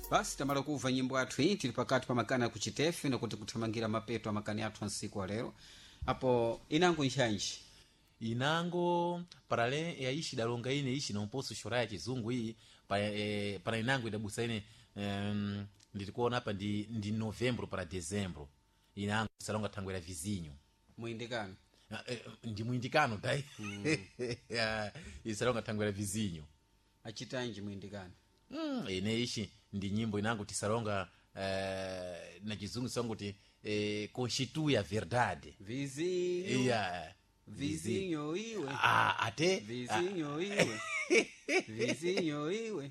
basi tamala kuva nyimbo athu iyi tili pakati pa makani akuchitefe nakuti kuthamangira mapeto a makani athu a nsiku wa lero apo inango nchanji inango parale ya ishi dalonga ine ishi na mposo shora ya chizungu hii para inango idabusa ine ndilikuona hapa ndi Novembro para Dezembro inango salonga tangwera vizinho muindikano ndi muindikano dai isalonga tangwera vizinho achitanji muindikano ine ishi ndi nyimbo inango tisalonga na chizungu sangu ti constitui a verdade vizinho vizinho iwe ate vizinho iwe vizinho iwe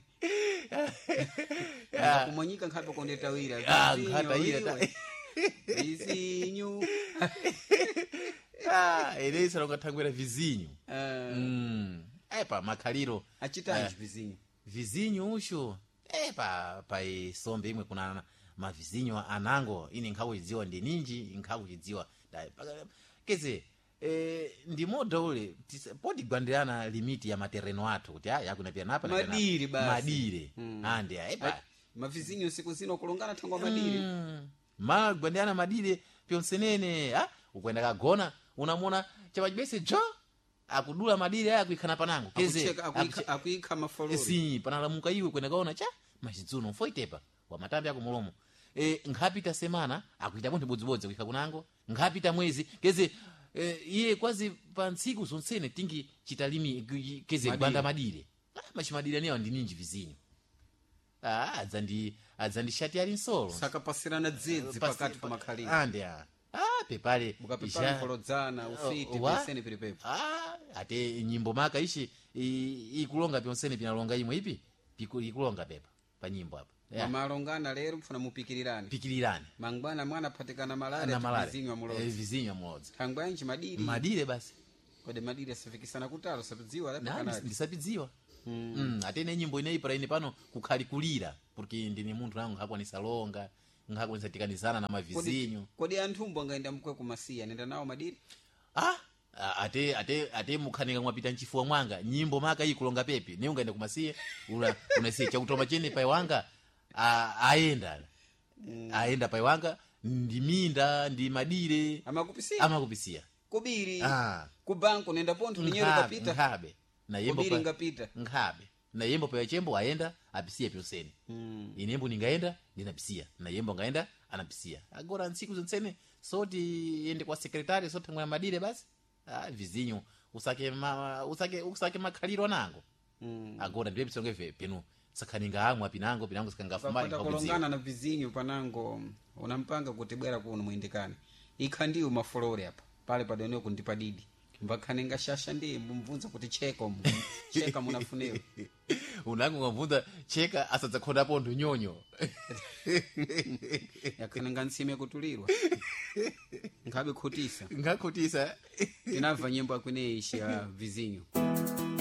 kumonyika nkhapo kondetawira nkhata ira vizinho ine isalonga tangwera vizinho epa makhaliro achitanji vizinho vizinho usho pa isombe imwe kuna mavizinho anango ine nkhaku chidziwa ndi ninji nkhaku chidziwa keze ndi moda ule podigwandirana limiti ya matereno athu kuti yakunapira napa madire basi madire ande epa mavizinho siku zino kulongana thangwa madire magwandirana madire pyonsenene ukwenda kagona unamona chapachibese jo akudula madire aya kuikhana panango keze akuikha mafolori si panalamuka iwe kwenda kaona cha machidzuno foitepa wa matambi ako mulomo nkhapita semana akuita bonthe bodzibodzi kuikha kunango nkhapita mwezi keze iye kwazi pa ntsiku zonsene tingi chitalimi keze gwanda madire machimadire aniwa ndi ninji vizinho adzandishati ali nsolo sakapasirana dzedzi pakati pa makhaliro ande pepale mukapepana kolodzana ufiti pensene pilipepo ate nyimbo maka ishi ikulonga pyonsene pinalonga imwe ipi ikulonga pepa pa nyimbo apa malongana lero mfuna pikirirane mangwana mwana patikana malare vizinho amulodza thangwanji madire basi kode madire asafikisana kutalo sapidziwa ndisapidziwa ate nyimbo ineyi para ine pano kukhalikulira porque ndine munthu nangu nkakwanisa longa nkakwanisa tikanizana na mavizinho kodi anthumbo angaenda mkwe kumasiya nenda nawo madire ate mukhanika mwapita nchifuwa mwanga nyimbo maka iyi kulonga pepe ne ungaenda kumasiya unasiya chakutoma chene pai wanga aenda pai wanga ndi minda ndi madire amakupisiya kubiri kubanko nenda pontho linyero kapita nkhabe na yembo kubiri ngapita nkhabe na yembo pa chembo aenda apisiya pyonsene inembo ningaenda ndinapisiya na yembo ngaenda anapisiya agora ntsiku zonsene soti yende kwa sekretari sothangwana madire basi vizinho usake makhaliro nango agora ndiye pisonge penu sakhaninga amwe pinango sakangafumani kwa kulongana na vizinho panango unampanga kuti bwera kuno muindikane ikha ndiyo mafolori apa pale padoneo kundipadidi mbakhaninga shasha ndiye mbumvunza kuti cheka munafunewa unango ngavunza cheka asadzakhondapo ndunyonyo yakhaninga ntsime kutulirwa nkhabe khutisa ngakhutisa inabva nyimbo akwineyi ya vizinho